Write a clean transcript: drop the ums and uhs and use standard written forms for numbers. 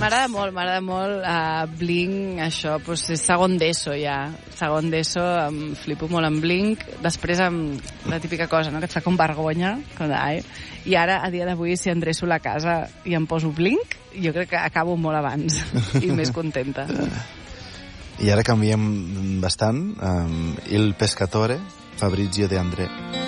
M'agrada molt Blink, això, doncs és segon d'ESO ja. Segon d'ESO, em flipo molt en Blink. Després la típica cosa, no?, que et fa com vergonya. I ara, a dia d'avui, si endreço la casa i em poso Blink, jo crec que acabo molt abans i més contenta. I ara canviem bastant. Il Pescatore, Fabrizio De André.